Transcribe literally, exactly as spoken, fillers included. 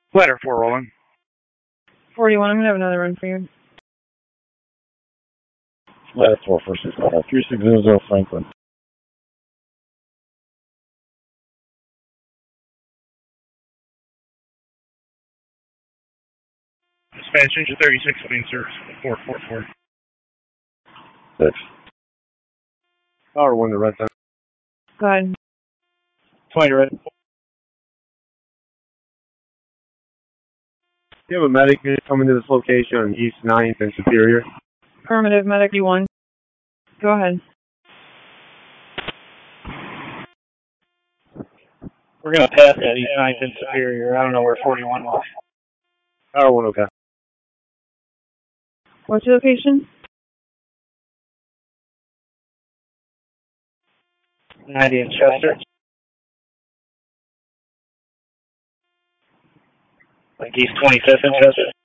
Ladder four rolling. forty-one, I'm going to have another run for you. Ladder four, first six, uh, three six zero zero Franklin. Dispatch engine thirty-six, main service, four four four. Six. Power one to red time. Go ahead. twenty red. Do you have a medic coming to this location on East ninth and Superior? Affirmative, medic one. Go ahead. We're going to pass that East ninth and Superior. I don't know where forty-one was. Power one, okay. What's your location? ninety in Chester. Like East twenty-fifth in Chester.